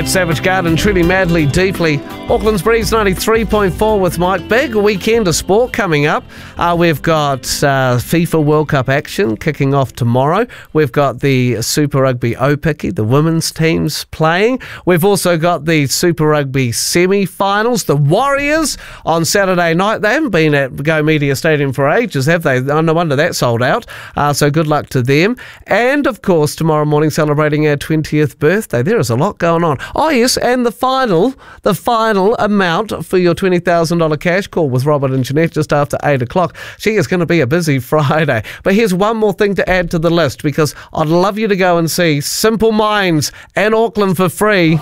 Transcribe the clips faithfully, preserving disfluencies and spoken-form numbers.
That's Savage Garden, Truly Madly Deeply. Auckland's Breeze ninety-three point four with Mike. Big weekend of sport coming up. Uh, we've got uh, FIFA World Cup action kicking off tomorrow. We've got the Super Rugby O-Piki, the women's teams playing. We've also got the Super Rugby semi-finals, the Warriors on Saturday night. They haven't been at Go Media Stadium for ages, have they? No wonder that sold out. Uh, so good luck to them. And of course, tomorrow morning celebrating our twentieth birthday. There is a lot going on. Oh yes, and the final, the final amount for your twenty thousand dollars cash call with Robert and Jeanette just after eight o'clock. She is going to be a busy Friday. But here's one more thing to add to the list, because I'd love you to go and see Simple Minds and Auckland for free.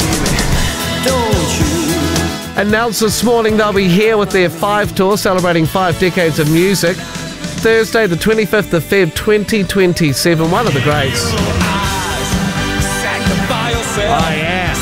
Announced this morning they'll be here with their Five Tour, celebrating five decades of music. Thursday, the twenty-fifth of February, twenty twenty-seven. One of the greats. Oh, yeah.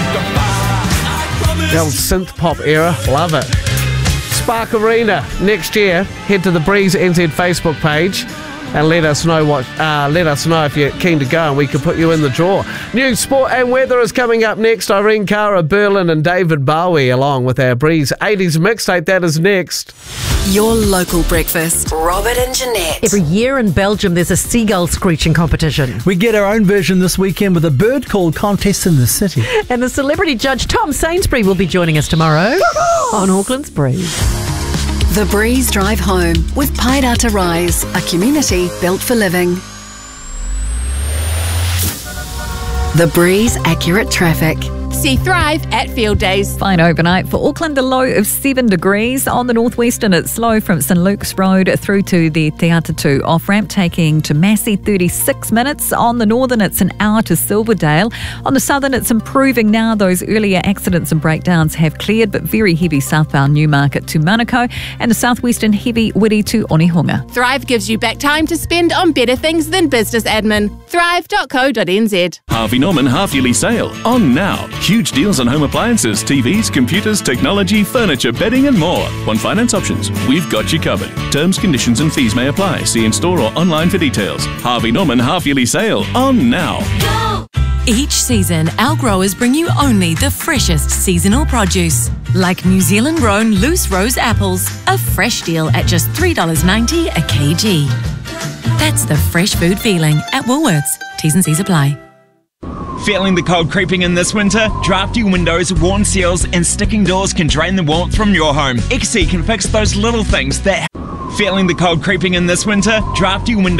The old synth pop era. Love it. Spark Arena next year. Head to the Breeze N Z Facebook page and let us know what. Uh, let us know if you're keen to go, and we can put you in the draw. New sport and weather is coming up next. Irene Cara, Berlin, and David Bowie, along with our Breeze eighties mixtape. That is next. Your local breakfast. Robert and Jeanette. Every year in Belgium, there's a seagull screeching competition. We get our own version this weekend with a bird call contest in the city. And the celebrity judge Tom Sainsbury will be joining us tomorrow on Auckland's Breeze. The Breeze Drive Home with Pairata Rise, a community built for living. The Breeze Accurate Traffic. See Thrive at Field Days. Fine overnight for Auckland, a low of seven degrees. On the northwestern, it's slow from St Luke's Road through to the Te Atatu off-ramp, taking to Massey thirty-six minutes. On the northern, it's an hour to Silverdale. On the southern, it's improving now. Those earlier accidents and breakdowns have cleared, but very heavy southbound Newmarket to Manukau, and the southwestern heavy Wiri to Onehunga. Thrive gives you back time to spend on better things than business admin. thrive dot co dot n z. Harvey Norman half-yearly sale on now. Huge deals on home appliances, T Vs, computers, technology, furniture, bedding and more. Want finance options? We've got you covered. Terms, conditions and fees may apply. See in store or online for details. Harvey Norman half-yearly sale on now. Go! Each season, our growers bring you only the freshest seasonal produce. Like New Zealand grown loose rose apples. A fresh deal at just three dollars ninety a kg. That's the fresh food feeling at Woolworths. T's and C's apply. Feeling the cold creeping in this winter? Drafty windows, worn seals and sticking doors can drain the warmth from your home. X C can fix those little things that... Feeling the cold creeping in this winter? Drafty windows